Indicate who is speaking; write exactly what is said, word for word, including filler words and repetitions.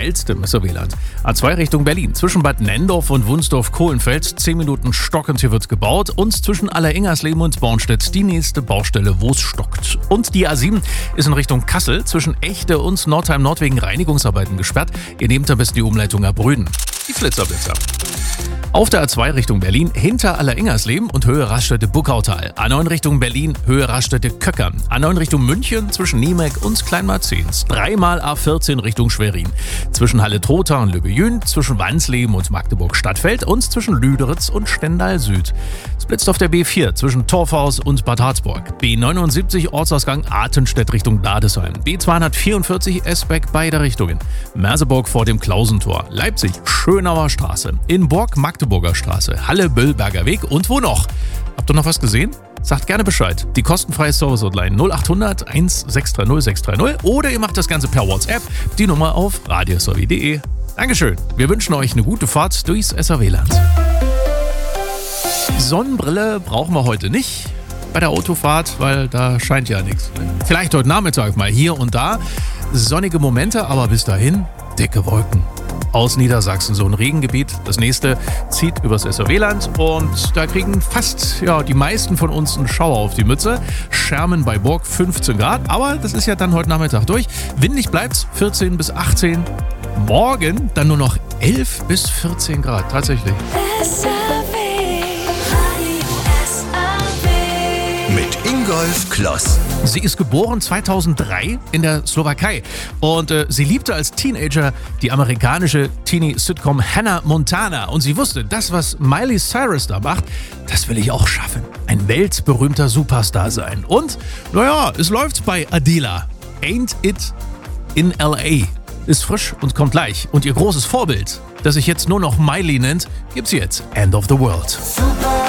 Speaker 1: schnellste Messer-W L A N. A zwei Richtung Berlin. Zwischen Bad Nenndorf und Wunsdorf-Kohlenfeld. zehn Minuten stockend, hier wird gebaut. Und zwischen Alleringers-Leben und Bornstedt die nächste Baustelle, wo es stockt. Und die A sieben ist in Richtung Kassel zwischen Echte und Nordheim-Nord wegen Reinigungsarbeiten gesperrt. Ihr nehmt am besten die Umleitung Abrüden. Die Flitzerblitzer. Auf der A zwei Richtung Berlin hinter Alleringersleben und Höhe Raststätte Buckautal. A neun Richtung Berlin, Höhe Raststätte Köckern. A neun Richtung München zwischen Niemek und Kleinmarzens. Dreimal A vierzehn Richtung Schwerin. Zwischen Halle-Trotha und Löbejün, zwischen Wansleben und Magdeburg-Stadtfeld und zwischen Lüderitz und Stendal Süd. Es blitzt auf der B vier zwischen Torfhaus und Bad Harzburg. B neunundsiebzig Ortsausgang Artenstedt Richtung Dadesheim. B zweihundertvierundvierzig Esbeck beide Richtungen. Merseburg vor dem Klausentor. Leipzig Schönauer Straße. In Borg Magdeburger Straße. Halle Böllberger Weg und wo noch? Habt ihr noch was gesehen? Sagt gerne Bescheid. Die kostenfreie Service-Hotline null acht hundert eins sechs drei null sechs drei null oder ihr macht das Ganze per WhatsApp. Die Nummer auf radiosowie punkt de. Dankeschön. Wir wünschen euch eine gute Fahrt durchs S R W Land. Sonnenbrille brauchen wir heute nicht bei der Autofahrt, weil da scheint ja nichts. Vielleicht heute Nachmittag mal hier und da. Sonnige Momente, aber bis dahin dicke Wolken. Aus Niedersachsen, so ein Regengebiet. Das nächste zieht übers S R W Land und da kriegen fast ja, die meisten von uns einen Schauer auf die Mütze. Schermen bei Borg fünfzehn Grad, aber das ist ja dann heute Nachmittag durch. Windig bleibt's vierzehn bis achtzehn. Morgen dann nur noch elf bis vierzehn Grad, tatsächlich.
Speaker 2: Mit Ingolf Kloss.
Speaker 1: Sie ist geboren zweitausenddrei in der Slowakei und äh, sie liebte als Teenager die amerikanische Teenie-Sitcom Hannah Montana. Und sie wusste, das, was Miley Cyrus da macht, das will ich auch schaffen. Ein weltberühmter Superstar sein. Und, naja, es läuft bei Adela. Ain't It in L A. Ist frisch und kommt gleich. Und ihr großes Vorbild, das sich jetzt nur noch Miley nennt, gibt's jetzt. End of the World.